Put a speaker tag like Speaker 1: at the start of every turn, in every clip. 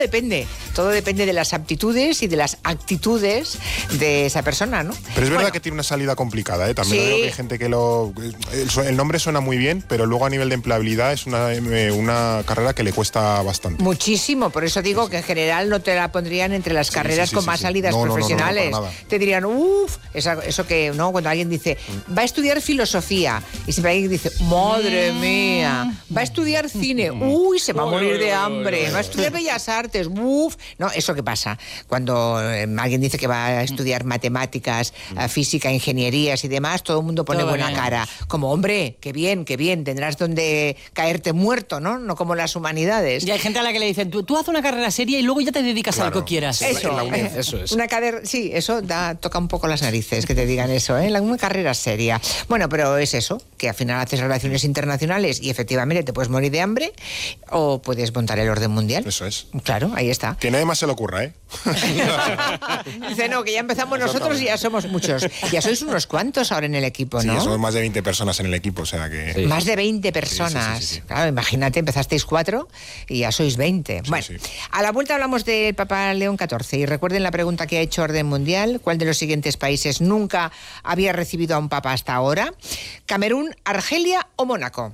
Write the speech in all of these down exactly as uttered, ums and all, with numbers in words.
Speaker 1: Depende, todo depende de las aptitudes y de las actitudes de esa persona, ¿no?
Speaker 2: Pero es verdad bueno, que tiene una salida complicada, ¿eh? También
Speaker 1: sí.
Speaker 2: Creo que hay gente que lo... El, el nombre suena muy bien, pero luego a nivel de empleabilidad es una, una carrera que le cuesta bastante.
Speaker 1: Muchísimo, por eso digo sí, que en general no te la pondrían entre las sí, carreras sí, sí, con sí, más sí. salidas no, profesionales. No, no, no, no, te dirían, uff, eso, eso que, ¿no? Cuando alguien dice, va a estudiar filosofía, y siempre alguien dice, madre mía, va a estudiar cine, uy, se va a morir de hambre, va a estudiar bellas artes, Uf. No, eso qué pasa cuando eh, alguien dice que va a estudiar matemáticas, eh, física, ingenierías y demás, todo el mundo pone todo buena bien. cara, como hombre, qué bien, qué bien, tendrás donde caerte muerto, ¿no? No como las humanidades.
Speaker 3: Y hay gente a la que le dicen, tú, tú haz una carrera seria y luego ya te dedicas claro. a lo que quieras.
Speaker 1: Eso,
Speaker 2: la, la
Speaker 1: eh,
Speaker 2: eso es.
Speaker 1: Una carrera, sí, eso da, toca un poco las narices que te digan eso, ¿eh? La, una carrera seria. Bueno, pero es eso, que al final haces relaciones internacionales y efectivamente te puedes morir de hambre o puedes montar el orden mundial.
Speaker 2: Eso es.
Speaker 1: Claro, ahí está.
Speaker 2: Que nadie más se le ocurra, ¿eh?
Speaker 1: Dice, no, que ya empezamos nosotros y ya somos muchos. Ya sois unos cuantos ahora en el equipo, ¿no?
Speaker 2: Sí, somos más de veinte personas en el equipo, o sea que...
Speaker 1: Sí. Más de veinte personas. Sí, sí, sí, sí. Claro, imagínate, empezasteis cuatro y ya sois veinte. Sí, bueno, sí. A la vuelta hablamos del Papa León catorce y recuerden la pregunta que ha hecho Orden Mundial, ¿cuál de los siguientes países nunca había recibido a un papa hasta ahora? ¿Camerún, Argelia o Mónaco?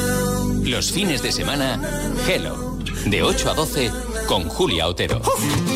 Speaker 4: Los fines de semana, Hello, de ocho a doce, con Julia Otero. Uf.